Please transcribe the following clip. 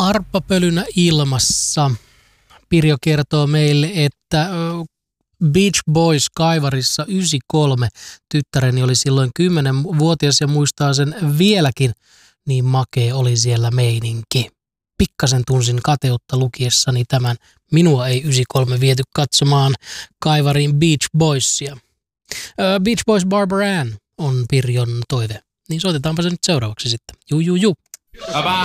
Arppapölynä ilmassa. Pirjo kertoo meille, että Beach Boys Kaivarissa 93 tyttäreni oli silloin 10-vuotias ja muistaa sen vieläkin, niin makea oli siellä meininki. Pikkasen tunsin kateutta lukiessani tämän. Minua ei 93 viety katsomaan Kaivariin Beach Boysia. Beach Boys Barbara Ann on Pirjon toive. Niin soitetaanpa se nyt seuraavaksi sitten. Juu.